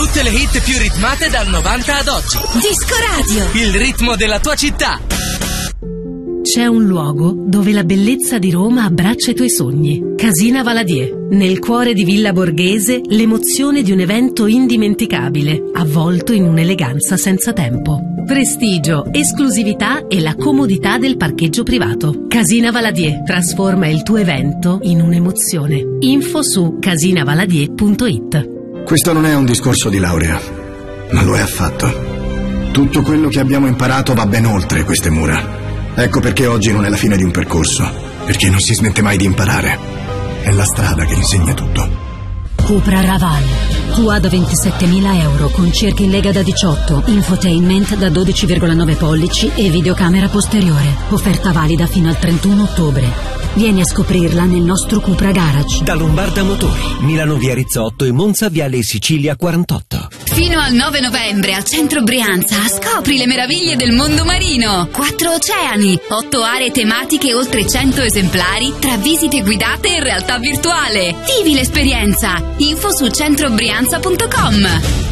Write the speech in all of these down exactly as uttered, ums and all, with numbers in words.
Tutte le hit più ritmate dal novanta ad oggi. Disco Radio. Il ritmo della tua città. C'è un luogo dove la bellezza di Roma abbraccia i tuoi sogni. Casina Valadier. Nel cuore di Villa Borghese, l'emozione di un evento indimenticabile, avvolto in un'eleganza senza tempo. Prestigio, esclusività e la comodità del parcheggio privato. Casina Valadier trasforma il tuo evento in un'emozione. Info su casina valadier punto it. Questo non è un discorso di laurea, ma lo è affatto. Tutto quello che abbiamo imparato va ben oltre queste mura. Ecco perché oggi non è la fine di un percorso, perché non si smette mai di imparare. È la strada che insegna tutto. Cupra Raval. Quad ventisettemila euro con cerchi in lega da diciotto, infotainment da dodici virgola nove pollici e videocamera posteriore. Offerta valida fino al trentuno ottobre. Vieni a scoprirla nel nostro Cupra Garage. Da Lombarda Motori, Milano via Rizzotto e Monza viale Sicilia quarantotto. Fino al nove novembre al centro Brianza scopri le meraviglie del mondo marino. Quattro oceani, otto aree tematiche, oltre cento esemplari, tra visite guidate e realtà virtuale. Vivi l'esperienza. Info su centrobrianza punto com.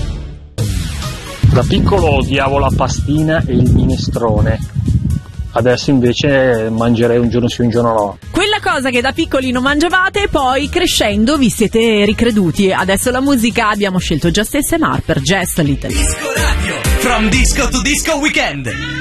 Da piccolo odiavo la pastina e il minestrone. Adesso invece mangerei un giorno sì, un giorno no. Quella cosa che da piccoli non mangiavate, poi crescendo vi siete ricreduti. Adesso la musica, abbiamo scelto Just S M R per Just a Little. Disco Radio. From Disco to Disco Weekend.